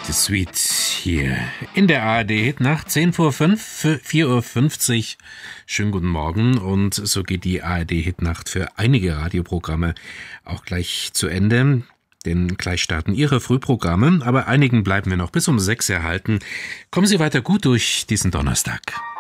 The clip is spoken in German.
The Sweet hier in der ARD Hitnacht, 10 vor 5, 4:50 Uhr. Schönen guten Morgen, und so geht die ARD Hitnacht für einige Radioprogramme auch gleich zu Ende. Denn gleich starten Ihre Frühprogramme, aber einigen bleiben wir noch bis um 6 erhalten. Kommen Sie weiter gut durch diesen Donnerstag.